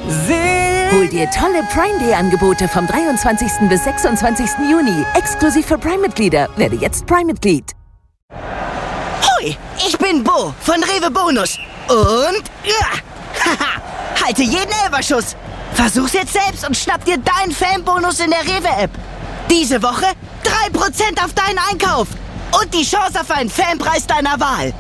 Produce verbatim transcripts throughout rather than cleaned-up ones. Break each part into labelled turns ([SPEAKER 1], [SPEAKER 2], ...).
[SPEAKER 1] Hol dir tolle Prime Day Angebote vom dreiundzwanzigsten bis sechsundzwanzigsten Juni. Exklusiv für Prime-Mitglieder. Werde jetzt Prime-Mitglied.
[SPEAKER 2] Hoi, ich bin Bo von Rewe Bonus. Und ja, haha, halte jeden Elberschuss. Versuch's jetzt selbst und schnapp dir deinen Fanbonus in der Rewe-App. Diese Woche drei Prozent auf deinen Einkauf. Und die Chance auf einen Fanpreis deiner Wahl.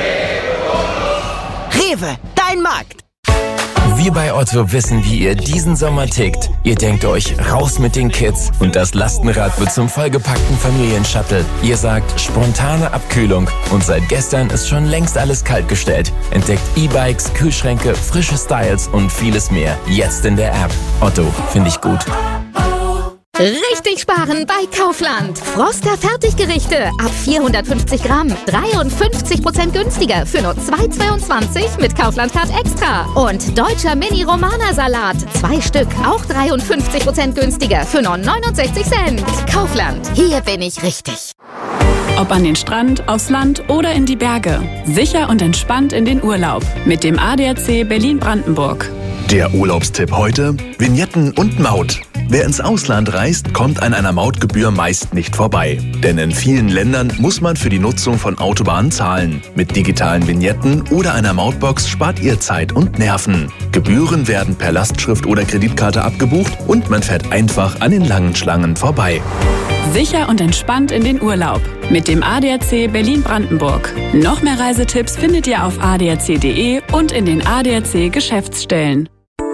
[SPEAKER 2] Rewe, dein Markt.
[SPEAKER 3] Wir bei Otto wissen, wie ihr diesen Sommer tickt. Ihr denkt euch, raus mit den Kids und das Lastenrad wird zum vollgepackten Familienshuttle. Ihr sagt, spontane Abkühlung und seit gestern ist schon längst alles kaltgestellt. Entdeckt E-Bikes, Kühlschränke, frische Styles und vieles mehr. Jetzt in der App. Otto, finde ich gut.
[SPEAKER 4] Richtig sparen bei Kaufland. Froster Fertiggerichte ab vierhundertfünfzig Gramm. dreiundfünfzig Prozent günstiger für nur zwei Euro zweiundzwanzig mit Kaufland Card Extra. Und deutscher Mini-Romana-Salat. Zwei Stück, auch dreiundfünfzig Prozent günstiger für nur neunundsechzig Cent. Kaufland, hier bin ich richtig.
[SPEAKER 5] Ob an den Strand, aufs Land oder in die Berge. Sicher und entspannt in den Urlaub. Mit dem A D A C Berlin-Brandenburg.
[SPEAKER 6] Der Urlaubstipp heute: Vignetten und Maut. Wer ins Ausland reist, kommt an einer Mautgebühr meist nicht vorbei. Denn in vielen Ländern muss man für die Nutzung von Autobahnen zahlen. Mit digitalen Vignetten oder einer Mautbox spart ihr Zeit und Nerven. Gebühren werden per Lastschrift oder Kreditkarte abgebucht und man fährt einfach an den langen Schlangen vorbei.
[SPEAKER 5] Sicher und entspannt in den Urlaub. Mit dem A D A C Berlin-Brandenburg. Noch mehr Reisetipps findet ihr auf a d a c punkt d e und in den A D A C Geschäftsstellen.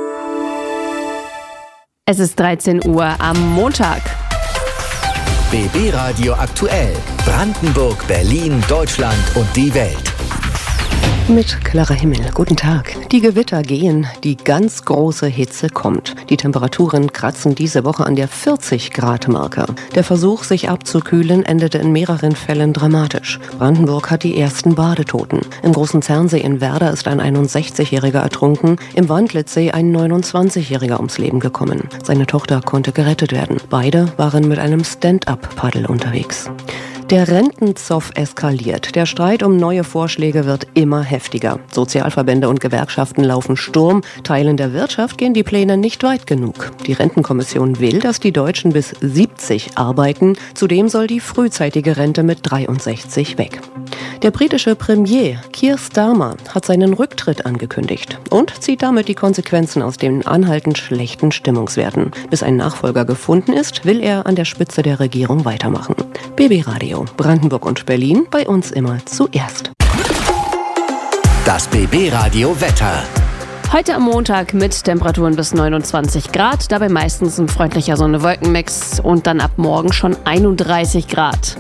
[SPEAKER 7] Es ist dreizehn Uhr am Montag.
[SPEAKER 8] B B Radio aktuell. Brandenburg, Berlin, Deutschland und die Welt.
[SPEAKER 9] Mit klarer Himmel. Guten Tag. Die Gewitter gehen, die ganz große Hitze kommt. Die Temperaturen kratzen diese Woche an der vierzig Grad Marke. Der Versuch, sich abzukühlen, endete in mehreren Fällen dramatisch. Brandenburg hat die ersten Badetoten. Im Großen Zernsee in Werder ist ein einundsechzigjähriger ertrunken, im Wandlitzsee ein neunundzwanzigjähriger ums Leben gekommen. Seine Tochter konnte gerettet werden. Beide waren mit einem Stand-up-Paddel unterwegs. Der Rentenzoff eskaliert. Der Streit um neue Vorschläge wird immer heftiger. Sozialverbände und Gewerkschaften laufen Sturm. Teilen der Wirtschaft gehen die Pläne nicht weit genug. Die Rentenkommission will, dass die Deutschen bis siebzig arbeiten. Zudem soll die frühzeitige Rente mit dreiundsechzig weg. Der britische Premier Keir Starmer hat seinen Rücktritt angekündigt und zieht damit die Konsequenzen aus den anhaltend schlechten Stimmungswerten. Bis ein Nachfolger gefunden ist, will er an der Spitze der Regierung weitermachen. B B Radio, Brandenburg und Berlin, bei uns immer zuerst.
[SPEAKER 8] Das B B Radio Wetter.
[SPEAKER 7] Heute am Montag mit Temperaturen bis neunundzwanzig Grad, dabei meistens ein freundlicher Sonne-Wolken-Mix und dann ab morgen schon einunddreißig Grad.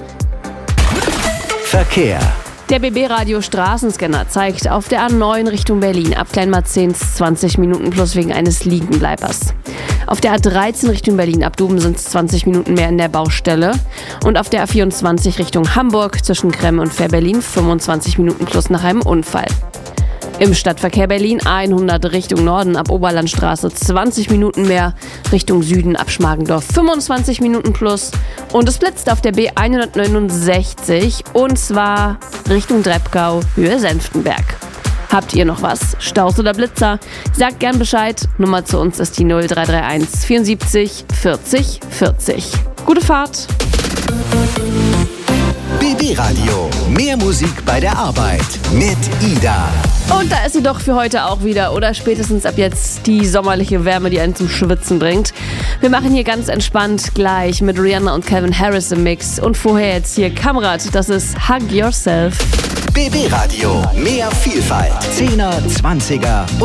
[SPEAKER 8] Verkehr.
[SPEAKER 7] Der B B-Radio Straßenscanner zeigt auf der A neun Richtung Berlin ab Kleinmarzehns zwanzig Minuten plus wegen eines Liegenbleibers. Auf der A dreizehn Richtung Berlin ab Duben sind es zwanzig Minuten mehr in der Baustelle. Und auf der A vierundzwanzig Richtung Hamburg zwischen Kremme und Fährberlin fünfundzwanzig Minuten plus nach einem Unfall. Im Stadtverkehr Berlin hundert Richtung Norden ab Oberlandstraße zwanzig Minuten mehr, Richtung Süden ab Schmargendorf fünfundzwanzig Minuten plus und es blitzt auf der B hundertneunundsechzig und zwar Richtung Dreppgau, Höhe Senftenberg. Habt ihr noch was? Staus oder Blitzer? Sagt gern Bescheid. Nummer zu uns ist die null drei drei eins vierundsiebzig vierzig vierzig. Gute Fahrt!
[SPEAKER 8] B B Radio. Mehr Musik bei der Arbeit mit Ida.
[SPEAKER 7] Und da ist sie doch für heute auch wieder oder spätestens ab jetzt die sommerliche Wärme, die einen zum Schwitzen bringt. Wir machen hier ganz entspannt gleich mit Rihanna und Calvin Harris im Mix. Und vorher jetzt hier Kamrat, das ist Hug Yourself.
[SPEAKER 8] B B Radio. Mehr Vielfalt. Zehner, Zwanziger